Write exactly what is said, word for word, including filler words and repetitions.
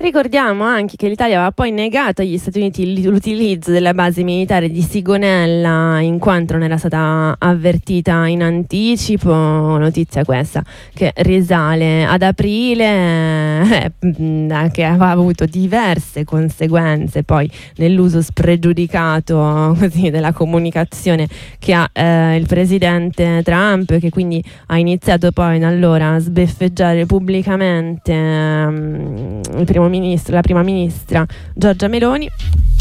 Ricordiamo anche che l'Italia aveva poi negato agli Stati Uniti l'utilizzo della base militare di Sigonella in quanto non era stata avvertita in anticipo. Notizia questa che risale ad aprile, eh, che aveva avuto diverse conseguenze poi nell'uso spregiudicato così della comunicazione che ha eh, il presidente Trump, che quindi ha iniziato poi da allora a sbeffeggiare pubblicamente ehm, il primo ministro, la prima ministra Giorgia Meloni.